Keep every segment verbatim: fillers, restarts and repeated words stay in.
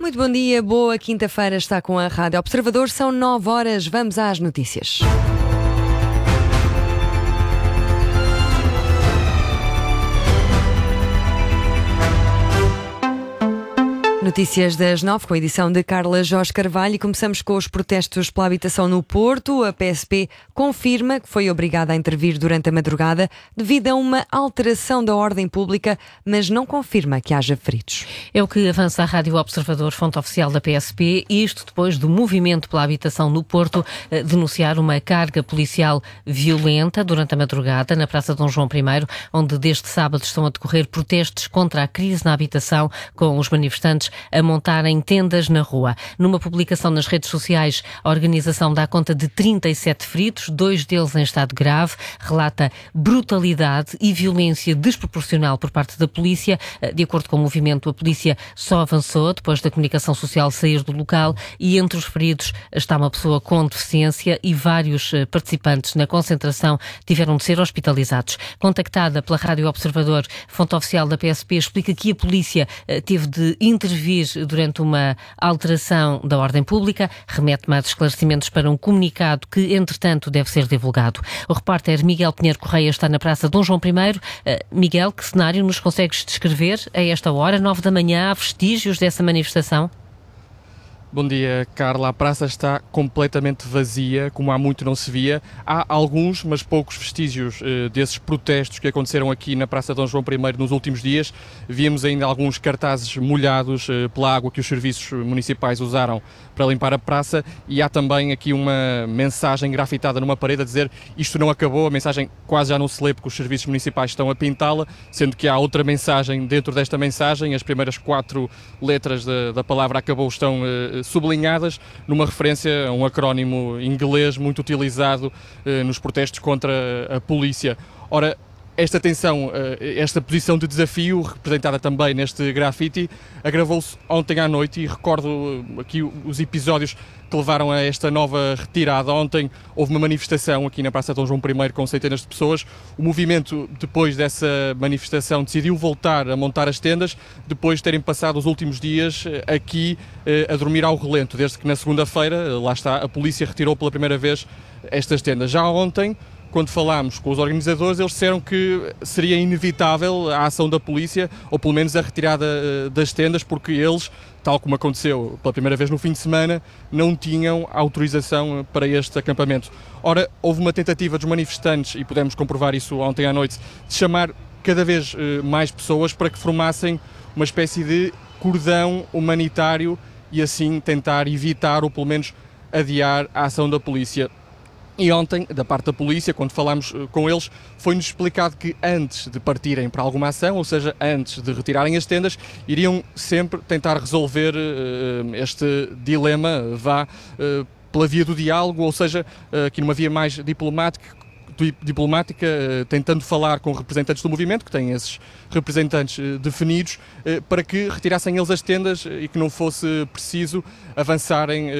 Muito bom dia, boa quinta-feira, está com a Rádio Observador, são nove horas, vamos às notícias. Notícias das nove, com a edição de Carla Jorge Carvalho, e começamos com os protestos pela habitação no Porto. A P S P confirma que foi obrigada a intervir durante a madrugada devido a uma alteração da ordem pública, mas não confirma que haja feridos. É o que avança a Rádio Observador, fonte oficial da P S P, isto depois do movimento pela habitação no Porto eh, denunciar uma carga policial violenta durante a madrugada na Praça Dom João I, onde desde sábado estão a decorrer protestos contra a crise na habitação, com os manifestantes a montarem tendas na rua. Numa publicação nas redes sociais, a organização dá conta de trinta e sete feridos, dois deles em estado grave, relata brutalidade e violência desproporcional por parte da polícia. De acordo com o movimento, a polícia só avançou depois da comunicação social sair do local, e entre os feridos está uma pessoa com deficiência e vários participantes na concentração tiveram de ser hospitalizados. Contactada pela Rádio Observador, fonte oficial da P S P explica que a polícia teve de intervir durante uma alteração da ordem pública, remete mais esclarecimentos para um comunicado que, entretanto, deve ser divulgado. O repórter Miguel Pinheiro Correia está na Praça Dom João I. Uh, Miguel, que cenário nos consegues descrever a esta hora, nove da manhã, há vestígios dessa manifestação? Bom dia, Carla. A praça está completamente vazia, como há muito não se via. Há alguns, mas poucos vestígios eh, desses protestos que aconteceram aqui na Praça Dom João I nos últimos dias. Víamos ainda alguns cartazes molhados eh, pela água que os serviços municipais usaram para limpar a praça, e há também aqui uma mensagem grafitada numa parede a dizer isto não acabou. A mensagem quase já não se lê porque os serviços municipais estão a pintá-la, sendo que há outra mensagem dentro desta mensagem. As primeiras quatro letras da, da palavra acabou estão eh, sublinhadas, numa referência a um acrónimo inglês muito utilizado eh, nos protestos contra a polícia. Ora, esta tensão, esta posição de desafio, representada também neste grafite, agravou-se ontem à noite, e recordo aqui os episódios que levaram a esta nova retirada. Ontem houve uma manifestação aqui na Praça Dom João I com centenas de pessoas. O movimento, depois dessa manifestação, decidiu voltar a montar as tendas, depois de terem passado os últimos dias aqui a dormir ao relento, desde que na segunda-feira, lá está, a polícia retirou pela primeira vez estas tendas. Já ontem, quando falámos com os organizadores, eles disseram que seria inevitável a ação da polícia, ou pelo menos a retirada das tendas, porque eles, tal como aconteceu pela primeira vez no fim de semana, não tinham autorização para este acampamento. Ora, houve uma tentativa dos manifestantes, e pudemos comprovar isso ontem à noite, de chamar cada vez mais pessoas para que formassem uma espécie de cordão humanitário e assim tentar evitar, ou pelo menos adiar, a ação da polícia. E ontem, da parte da polícia, quando falámos com eles, foi-nos explicado que antes de partirem para alguma ação, ou seja, antes de retirarem as tendas, iriam sempre tentar resolver uh, este dilema, vá, uh, pela via do diálogo, ou seja, uh, aqui numa via mais diplomática, diplomática, tentando falar com representantes do movimento, que têm esses representantes definidos, para que retirassem eles as tendas e que não fosse preciso avançarem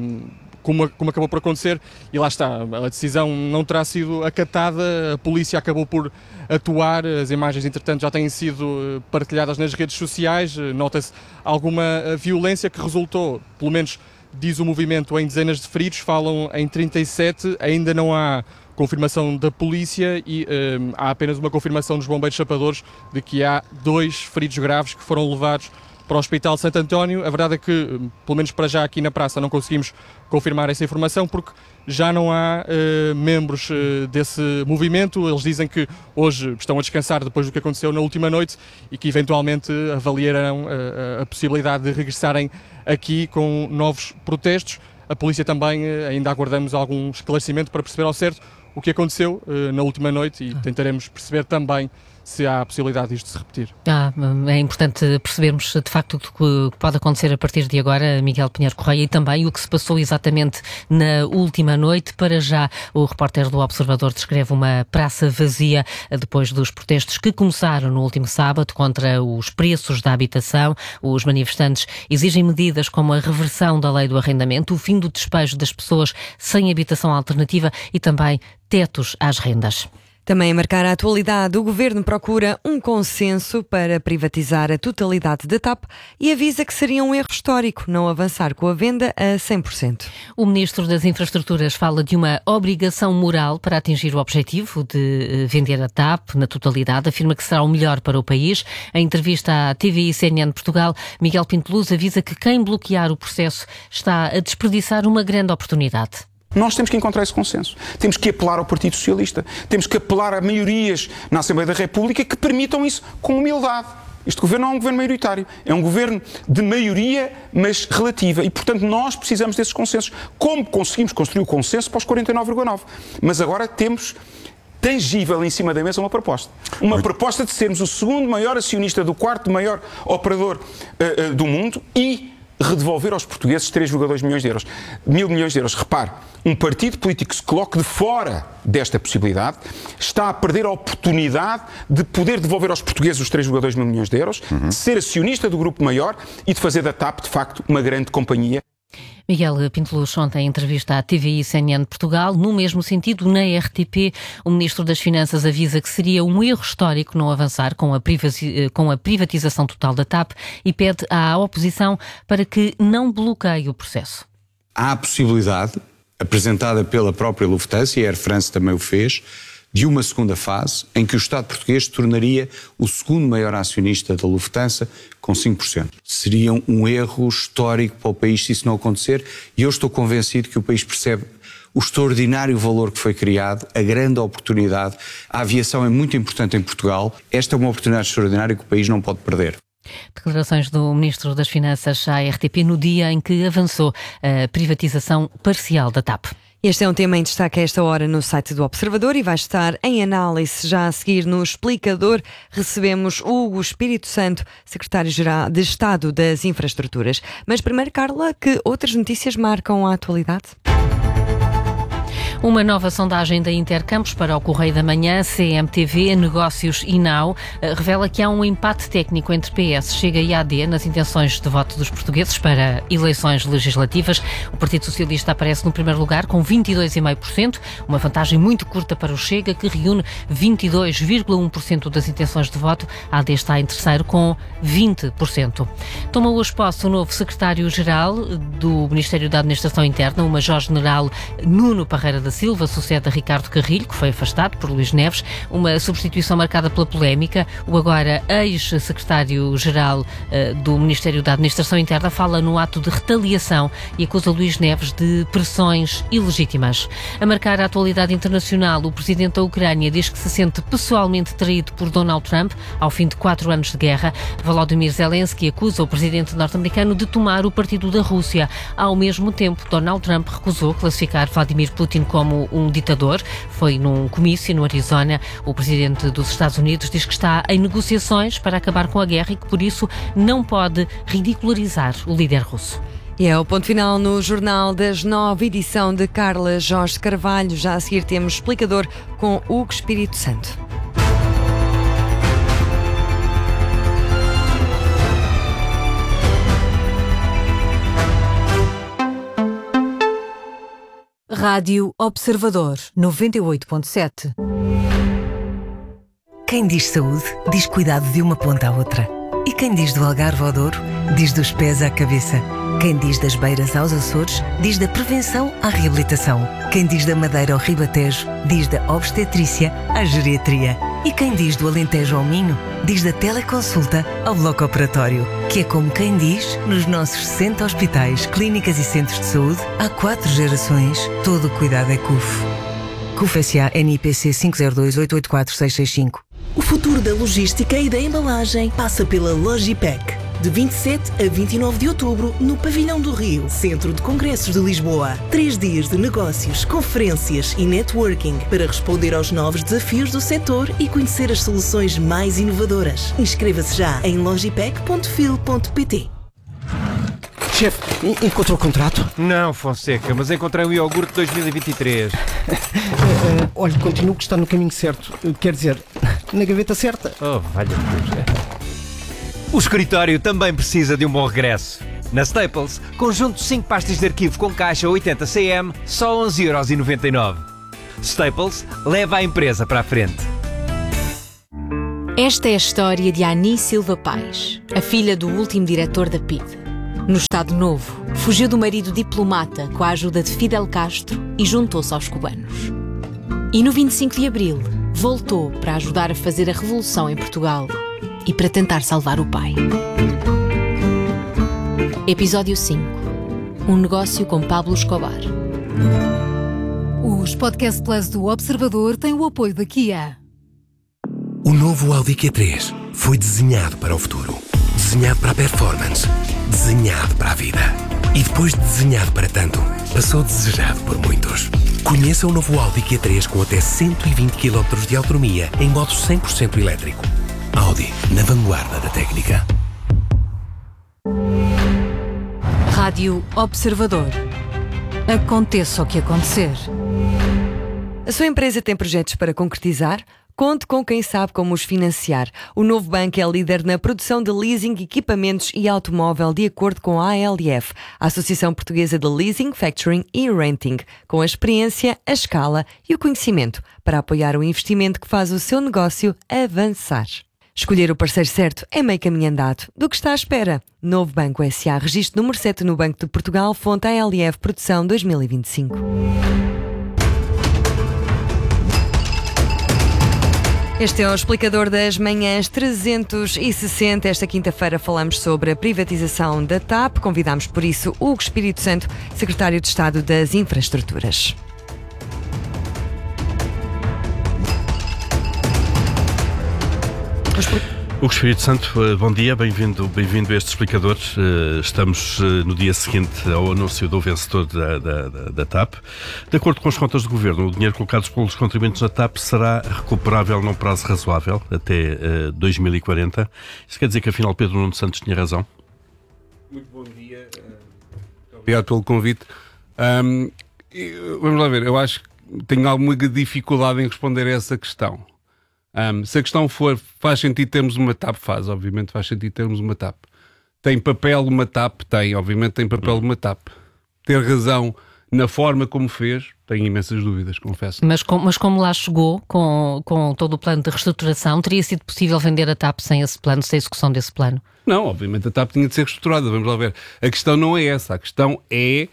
Como, como acabou por acontecer. E lá está, a decisão não terá sido acatada, a polícia acabou por atuar, as imagens entretanto já têm sido partilhadas nas redes sociais, nota-se alguma violência que resultou, pelo menos diz o movimento, em dezenas de feridos, falam em trinta e sete, ainda não há confirmação da polícia e um, há apenas uma confirmação dos bombeiros chapadores de que há dois feridos graves que foram levados para o Hospital Santo António. A verdade é que, pelo menos para já aqui na praça, não conseguimos confirmar essa informação porque já não há uh, membros uh, desse movimento. Eles dizem que hoje estão a descansar depois do que aconteceu na última noite e que eventualmente avaliarão uh, a possibilidade de regressarem aqui com novos protestos. A polícia também, uh, ainda aguardamos algum esclarecimento para perceber ao certo o que aconteceu uh, na última noite e tentaremos perceber também se há a possibilidade disto se repetir. Ah, é importante percebermos de facto o que pode acontecer a partir de agora, Miguel Pinheiro Correia, e também o que se passou exatamente na última noite. Para já, o repórter do Observador descreve uma praça vazia depois dos protestos que começaram no último sábado contra os preços da habitação. Os manifestantes exigem medidas como a reversão da lei do arrendamento, o fim do despejo das pessoas sem habitação alternativa e também tetos às rendas. Também a marcar a atualidade, o Governo procura um consenso para privatizar a totalidade da T A P e avisa que seria um erro histórico não avançar com a venda a cem por cento. O Ministro das Infraestruturas fala de uma obrigação moral para atingir o objetivo de vender a T A P na totalidade. Afirma que será o melhor para o país. Em entrevista à T V I C N N Portugal, Miguel Pinto Luz avisa que quem bloquear o processo está a desperdiçar uma grande oportunidade. Nós temos que encontrar esse consenso. Temos que apelar ao Partido Socialista. Temos que apelar a maiorias na Assembleia da República que permitam isso com humildade. Este governo não é um governo maioritário. É um governo de maioria, mas relativa. E, portanto, nós precisamos desses consensos. Como conseguimos construir o consenso para os quarenta e nove vírgula nove? Mas agora temos tangível em cima da mesa uma proposta. Uma Muito. proposta de sermos o segundo maior acionista do quarto maior operador uh, uh, do mundo e redevolver aos portugueses três vírgula dois milhões de euros. Mil milhões de euros. Repare, um partido político que se coloque de fora desta possibilidade está a perder a oportunidade de poder devolver aos portugueses os três vírgula dois mil milhões de euros, uhum. de ser acionista do grupo maior e de fazer da T A P, de facto, uma grande companhia. Miguel Pinto Luz, ontem em entrevista à T V I C N N Portugal, no mesmo sentido, na R T P, o Ministro das Finanças avisa que seria um erro histórico não avançar com a, com a privatização total da T A P e pede à oposição para que não bloqueie o processo. Há a possibilidade, apresentada pela própria Lufthansa, e a Air France também o fez, de uma segunda fase em que o Estado português se tornaria o segundo maior acionista da Lufthansa com cinco por cento. Seria um erro histórico para o país se isso não acontecer e eu estou convencido que o país percebe o extraordinário valor que foi criado, a grande oportunidade. A aviação é muito importante em Portugal. Esta é uma oportunidade extraordinária que o país não pode perder. Declarações do Ministro das Finanças à R T P no dia em que avançou a privatização parcial da T A P. Este é um tema em destaque a esta hora no site do Observador e vai estar em análise. Já a seguir no Explicador recebemos Hugo Espírito Santo, Secretário-Geral de Estado das Infraestruturas. Mas primeiro, Carla, que outras notícias marcam a atualidade? Uma nova sondagem da Intercampos para o Correio da Manhã, C M T V, Negócios e Now, revela que há um empate técnico entre P S, Chega e A D nas intenções de voto dos portugueses para eleições legislativas. O Partido Socialista aparece no primeiro lugar com vinte e dois vírgula cinco por cento, uma vantagem muito curta para o Chega, que reúne vinte e dois vírgula um por cento das intenções de voto. A AD está em terceiro com vinte por cento. Toma hoje posse o novo secretário-geral do Ministério da Administração Interna, o Major-General Nuno Parreira da Silva, sucede a Ricardo Carrilho, que foi afastado por Luís Neves, uma substituição marcada pela polémica. O agora ex-secretário-geral uh, do Ministério da Administração Interna fala no ato de retaliação e acusa Luís Neves de pressões ilegítimas. A marcar a atualidade internacional, o presidente da Ucrânia diz que se sente pessoalmente traído por Donald Trump ao fim de quatro anos de guerra. Volodymyr Zelensky acusa o presidente norte-americano de tomar o partido da Rússia. Ao mesmo tempo, Donald Trump recusou classificar Vladimir Putin como como um ditador. Foi num comício no Arizona. O presidente dos Estados Unidos diz que está em negociações para acabar com a guerra e que, por isso, não pode ridicularizar o líder russo. E é o ponto final no Jornal das Nove, edição de Carla Jorge Carvalho. Já a seguir temos Explicador com Hugo Espírito Santo. Rádio Observador, noventa e oito ponto sete. Quem diz saúde, diz cuidado de uma ponta à outra. E quem diz do Algarve ao Douro, diz dos pés à cabeça. Quem diz das beiras aos Açores, diz da prevenção à reabilitação. Quem diz da Madeira ao Ribatejo, diz da obstetrícia à geriatria. E quem diz do Alentejo ao Minho, diz da teleconsulta ao bloco operatório. Que é como quem diz, nos nossos sessenta hospitais, clínicas e centros de saúde, há quatro gerações, todo o cuidado é C U F. C U F S A N I P C cinco zero dois oito oito quatro seis seis cinco. O futuro da logística e da embalagem passa pela Logipec. De vinte e sete a vinte e nove de outubro, no Pavilhão do Rio, Centro de Congressos de Lisboa. Três dias de negócios, conferências e networking para responder aos novos desafios do setor e conhecer as soluções mais inovadoras. Inscreva-se já em logipec ponto fil ponto pt. Chefe, encontrou o contrato? Não, Fonseca, mas encontrei o iogurte dois mil e vinte e três. uh, uh, olha, continuo que está no caminho certo. Uh, quer dizer, na gaveta certa. Oh, valha-me Deus. O escritório também precisa de um bom regresso. Na Staples, conjunto cinco pastas de arquivo com caixa oitenta centímetros, só onze euros e noventa e nove. Staples leva a empresa para a frente. Esta é a história de Ani Silva Paes, a filha do último diretor da P I D. No Estado Novo, fugiu do marido diplomata com a ajuda de Fidel Castro e juntou-se aos cubanos. E no vinte e cinco de Abril, voltou para ajudar a fazer a revolução em Portugal e para tentar salvar o pai. Episódio cinco. Um negócio com Pablo Escobar. Os Podcast Plus do Observador têm o apoio da Kia. O novo Audi Q três foi desenhado para o futuro. Desenhado para a performance. Desenhado para a vida. E depois de desenhado para tanto, passou desejado por muitos. Conheça o novo Audi Q três com até cento e vinte quilómetros de autonomia em modo cem por cento elétrico. Audi, na vanguarda da técnica. Rádio Observador. Aconteça o que acontecer. A sua empresa tem projetos para concretizar? Conte com quem sabe como os financiar. O Novo Banco é líder na produção de leasing, equipamentos e automóvel, de acordo com a A L F, a Associação Portuguesa de Leasing, Factoring e Renting, com a experiência, a escala e o conhecimento para apoiar o investimento que faz o seu negócio avançar. Escolher o parceiro certo é meio caminho andado. Do que está à espera? Novo Banco S A, registro número sete no Banco de Portugal, fonte A L F, produção dois mil e vinte e cinco. Este é o Explicador das Manhãs trezentos e sessenta. Esta quinta-feira falamos sobre a privatização da T A P. Convidamos, por isso, Hugo Espírito Santo, Secretário de Estado das Infraestruturas. Hugo Espírito Santo, bom dia, bem-vindo, bem-vindo a este explicador. Estamos no dia seguinte ao anúncio do vencedor da, da, da T A P. De acordo com as contas do Governo, o dinheiro colocado pelos contribuintes na T A P será recuperável num prazo razoável, até uh, dois mil e quarenta. Isso quer dizer que, afinal, Pedro Nuno Santos tinha razão? Muito bom dia. Muito obrigado pelo convite. Um, vamos lá ver, eu acho que tenho alguma dificuldade em responder a essa questão. Um, se a questão for, faz sentido termos uma T A P? Faz, obviamente faz sentido termos uma T A P. Tem papel uma T A P? Tem, obviamente tem papel uma T A P. Ter razão na forma como fez, tenho imensas dúvidas, confesso. Mas, com, mas como lá chegou, com, com todo o plano de reestruturação, teria sido possível vender a T A P sem esse plano, sem a execução desse plano? Não, obviamente a T A P tinha de ser reestruturada, vamos lá ver. A questão não é essa, a questão é...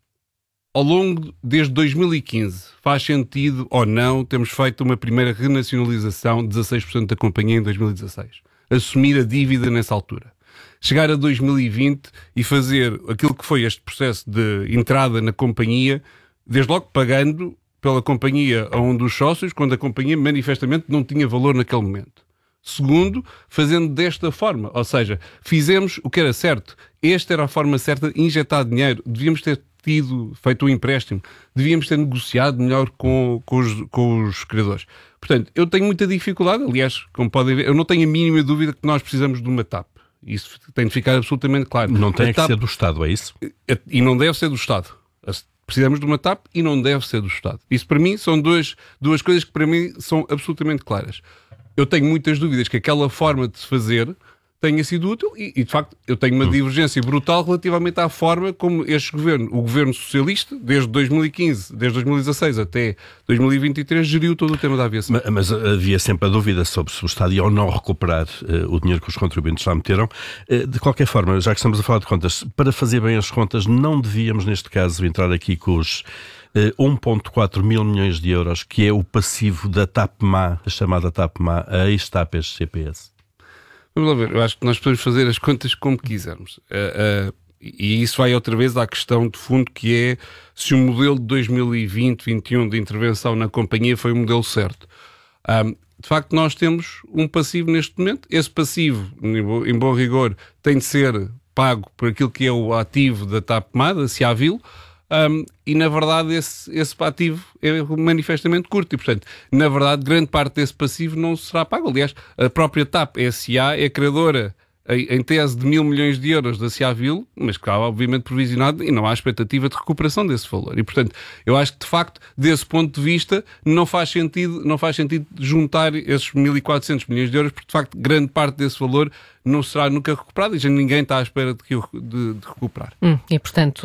Ao longo, desde dois mil e quinze, faz sentido ou não termos feito uma primeira renacionalização de dezasseis por cento da companhia em dois mil e dezasseis. Assumir a dívida nessa altura. Chegar a dois mil e vinte e fazer aquilo que foi este processo de entrada na companhia, desde logo pagando pela companhia a um dos sócios, quando a companhia manifestamente não tinha valor naquele momento. Segundo, fazendo desta forma, ou seja, fizemos o que era certo. Esta era a forma certa de injetar dinheiro. Devíamos ter tido, feito um empréstimo, devíamos ter negociado melhor com, com, os, com os credores. Portanto, eu tenho muita dificuldade, aliás, como podem ver, eu não tenho a mínima dúvida que nós precisamos de uma T A P. Isso tem de ficar absolutamente claro. Não tem a que T A P, ser do Estado, é isso? E não deve ser do Estado. Precisamos de uma T A P e não deve ser do Estado. Isso para mim são duas, duas coisas que para mim são absolutamente claras. Eu tenho muitas dúvidas que aquela forma de se fazer tenha sido útil e, e, de facto, eu tenho uma divergência brutal relativamente à forma como este governo, o governo socialista, desde dois mil e quinze, desde dois mil e dezasseis até dois mil e vinte e três, geriu todo o tema da aviação. Mas, mas havia sempre a dúvida sobre se o Estado ia ou não recuperar uh, o dinheiro que os contribuintes lá meteram. Uh, de qualquer forma, já que estamos a falar de contas, para fazer bem as contas, não devíamos, neste caso, entrar aqui com os uh, um vírgula quatro mil milhões de euros, que é o passivo da T A P M A, a chamada T A P M A, a ex-T A P S C P S. Vamos lá ver, eu acho que nós podemos fazer as contas como quisermos. Uh, uh, e isso vai outra vez à questão de fundo, que é se o modelo de dois mil e vinte, vinte e um de intervenção na companhia foi o modelo certo. Um, de facto, nós temos um passivo neste momento. Esse passivo, em bom rigor, tem de ser pago por aquilo que é o ativo da T A P M A, da Ciavil. Um, e na verdade esse, esse ativo é manifestamente curto e, portanto, na verdade grande parte desse passivo não será pago. Aliás, a própria T A P S A é credora em, em tese de mil milhões de euros da Ciavil, mas que está obviamente provisionado e não há expectativa de recuperação desse valor. E, portanto, eu acho que de facto, desse ponto de vista, não faz sentido, não faz sentido juntar esses mil e quatrocentos milhões de euros, porque de facto grande parte desse valor não será nunca recuperado e já ninguém está à espera de, de, de recuperar. Hum, e portanto...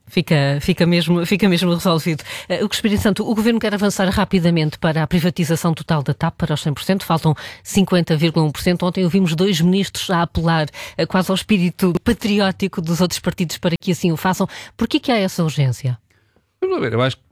Fica, fica, mesmo, fica mesmo resolvido. Uh, o que Espírito Santo, o Governo quer avançar rapidamente para a privatização total da T A P para os cem por cento, faltam cinquenta vírgula um por cento. Ontem ouvimos dois ministros a apelar uh, quase ao espírito patriótico dos outros partidos para que assim o façam. Porquê que há essa urgência? Vamos ver, eu acho,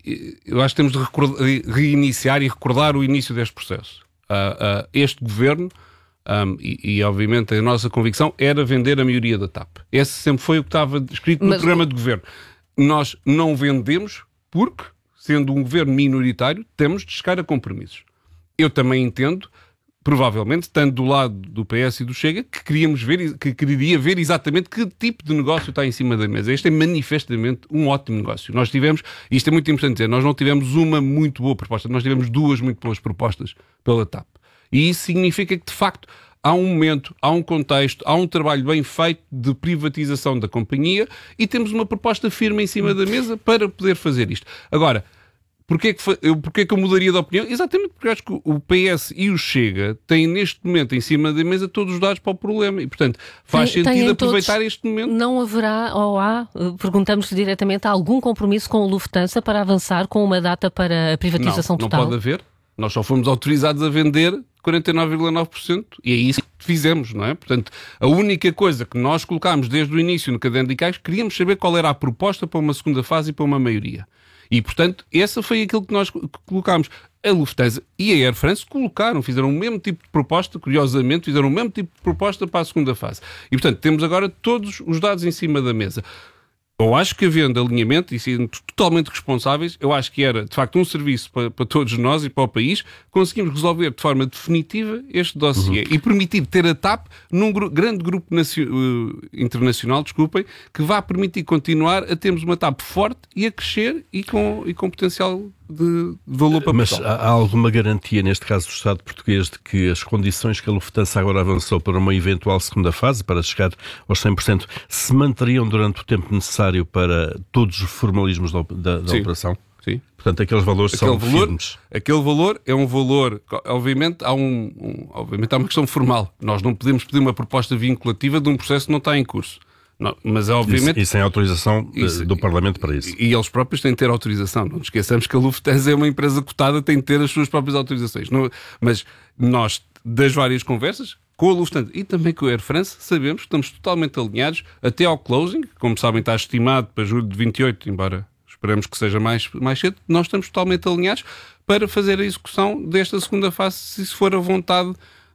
eu acho que temos de recordar, reiniciar e recordar o início deste processo. Uh, uh, este Governo, um, e, e obviamente a nossa convicção, era vender a maioria da T A P. Esse sempre foi o que estava escrito no Mas... programa de Governo. Nós não vendemos porque, sendo um Governo minoritário, temos de chegar a compromissos. Eu também entendo, provavelmente, estando do lado do P S e do Chega, que queríamos ver, que queria ver exatamente que tipo de negócio está em cima da mesa. Este é manifestamente um ótimo negócio. Nós tivemos, e isto é muito importante dizer, nós não tivemos uma muito boa proposta, nós tivemos duas muito boas propostas pela T A P. E isso significa que, de facto, há um momento, há um contexto, há um trabalho bem feito de privatização da companhia e temos uma proposta firme em cima da mesa para poder fazer isto. Agora, porquê que, eu, porquê que eu mudaria de opinião? Exatamente porque eu acho que o P S e o Chega têm neste momento em cima da mesa todos os dados para o problema e, portanto, faz tem, sentido tem aproveitar todos, este momento. Não haverá, ou há, perguntamos diretamente, há algum compromisso com o Lufthansa para avançar com uma data para a privatização não, total? Não pode haver. Nós só fomos autorizados a vender quarenta e nove vírgula nove por cento e é isso que fizemos, não é? Portanto, a única coisa que nós colocámos desde o início no caderno de encaixe, queríamos saber qual era a proposta para uma segunda fase e para uma maioria. E, portanto, essa foi aquilo que nós colocámos. A Lufthansa e a Air France colocaram, fizeram o mesmo tipo de proposta, curiosamente, fizeram o mesmo tipo de proposta para a segunda fase. E, portanto, temos agora todos os dados em cima da mesa. Eu acho que havendo alinhamento e sendo totalmente responsáveis, eu acho que era, de facto, um serviço para, para todos nós e para o país, conseguimos resolver de forma definitiva este dossiê uhum. e permitir ter a T A P num gru- grande grupo nacio- uh, internacional, desculpem, que vá permitir continuar a termos uma T A P forte e a crescer e com, e com potencial de valor para Mas Portugal. Há alguma garantia, neste caso do Estado português, de que as condições que a Lufthansa agora avançou para uma eventual segunda fase, para chegar aos cem por cento, se manteriam durante o tempo necessário para todos os formalismos da, da, da Sim. operação? Sim. Portanto, aqueles valores aquele são valor, firmes. Aquele valor é um valor, obviamente há, um, um, obviamente há uma questão formal. Nós não podemos pedir uma proposta vinculativa de um processo que não está em curso. Não, mas obviamente... E sem autorização isso, do Parlamento para isso. E, e eles próprios têm de ter autorização. Não nos esqueçamos que a Lufthansa é uma empresa cotada, tem de ter as suas próprias autorizações. Não, mas nós, das várias conversas, com a Lufthansa e também com a Air France, sabemos que estamos totalmente alinhados até ao closing, que, como sabem, está estimado para julho de vinte e oito, embora esperemos que seja mais, mais cedo. Nós estamos totalmente alinhados para fazer a execução desta segunda fase, se isso for a vontade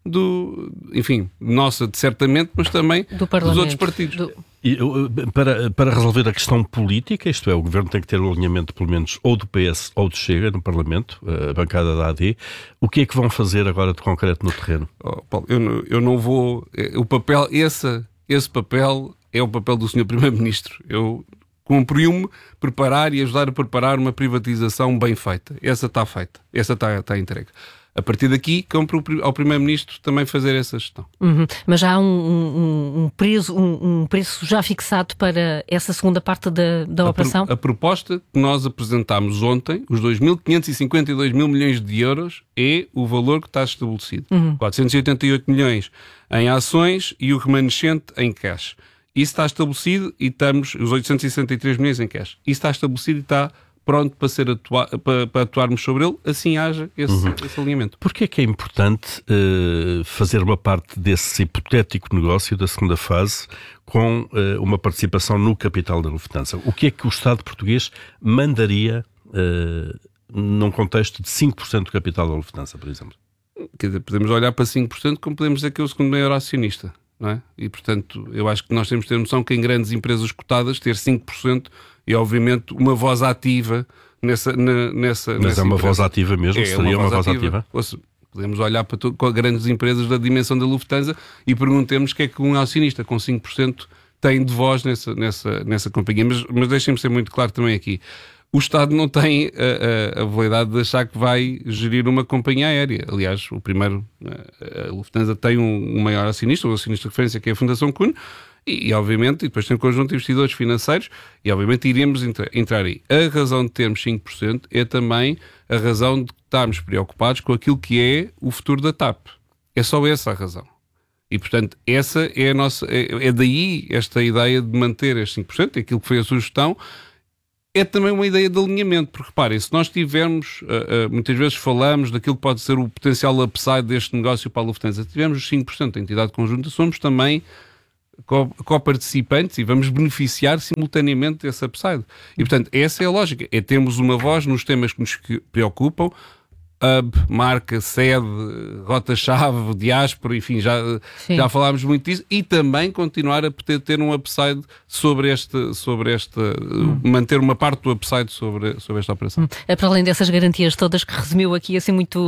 do, enfim, nossa, de certamente, mas também do dos outros partidos. Do... E, para, para resolver a questão política, isto é, o Governo tem que ter o alinhamento, pelo menos, ou do P S ou do Chega no Parlamento, a bancada da A D. O que é que vão fazer agora de concreto no terreno? Oh, Paulo, eu, não, eu não vou... O papel, esse, esse papel é o papel do senhor Primeiro-Ministro. Eu cumpriu-me preparar e ajudar a preparar uma privatização bem feita. Essa está feita. Essa está, está entregue. A partir daqui, compro ao Primeiro-Ministro também fazer essa gestão. Uhum. Mas já há um, um, um, preço, um, um preço já fixado para essa segunda parte da, da a operação? Pro, a proposta que nós apresentámos ontem, os dois mil quinhentos e cinquenta e dois mil milhões de euros, é o valor que está estabelecido. Uhum. quatrocentos e oitenta e oito milhões em ações e o remanescente em cash. Isso está estabelecido e estamos, os oitocentos e sessenta e três milhões em cash. Isso está estabelecido e está pronto para, ser atua para, para atuarmos sobre ele, assim haja esse, uhum. esse alinhamento. Porquê é que é importante uh, fazer uma parte desse hipotético negócio da segunda fase com uh, uma participação no capital da Lufthansa? O que é que o Estado português mandaria uh, num contexto de cinco por cento do capital da Lufthansa, por exemplo? Quer dizer, podemos olhar para cinco por cento como podemos dizer que é o segundo maior acionista, não é? E, portanto, eu acho que nós temos de ter noção que em grandes empresas cotadas, ter cinco por cento e, obviamente, uma voz ativa nessa, na, nessa Mas nessa é uma empresa. voz ativa mesmo? É, Seria uma, uma voz, voz ativa? ativa? Podemos olhar para tudo, com grandes empresas da dimensão da Lufthansa e perguntemos o que é que um acionista com cinco por cento tem de voz nessa, nessa, nessa companhia. Mas, mas deixem-me ser muito claro também aqui. O Estado não tem a, a, a validade de achar que vai gerir uma companhia aérea. Aliás, o primeiro, a Lufthansa tem um, um maior acionista, um acionista de referência, que é a Fundação Kuhn, e, e obviamente, e depois tem um conjunto de investidores financeiros, e obviamente iremos entrar, entrar aí. A razão de termos cinco por cento é também a razão de estarmos preocupados com aquilo que é o futuro da T A P. É só essa a razão. E, portanto, essa é a nossa, é, é daí esta ideia de manter estes cinco por cento, é aquilo que foi a sugestão. é também uma ideia de alinhamento, porque reparem, se nós tivermos, uh, uh, muitas vezes falamos daquilo que pode ser o potencial upside deste negócio para a Lufthansa, se tivermos os cinco por cento da entidade conjunta, somos também co-participantes e vamos beneficiar simultaneamente desse upside. E, portanto, essa é a lógica, é termos uma voz nos temas que nos preocupam, hub, marca, sede, rota-chave, diáspora, enfim, já, já falámos muito disso, e também continuar a poder ter um upside sobre este, sobre este hum. manter uma parte do upside sobre, sobre esta operação. Hum. Para além dessas garantias todas que resumiu aqui assim muito